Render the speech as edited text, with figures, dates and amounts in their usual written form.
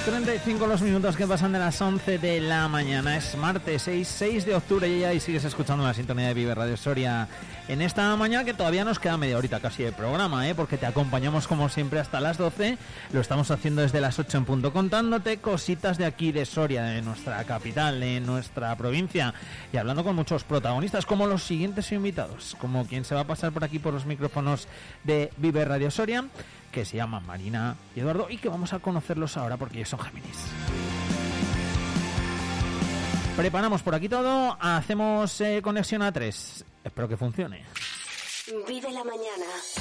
35 los minutos que pasan de las 11 de la mañana. Es martes 6 de octubre y ya sigues escuchando la sintonía de Vive Radio Soria en esta mañana, que todavía nos queda media horita casi de programa, porque te acompañamos como siempre hasta las 12. Lo estamos haciendo desde las 8 en punto, contándote cositas de aquí de Soria, de nuestra capital, de nuestra provincia, y hablando con muchos protagonistas como los siguientes invitados, como quien se va a pasar por aquí por los micrófonos de Vive Radio Soria, que se llaman Marina y Eduardo, y que vamos a conocerlos ahora porque ellos son Géminis. Preparamos por aquí todo, hacemos conexión a 3. Espero que funcione. Vive la mañana.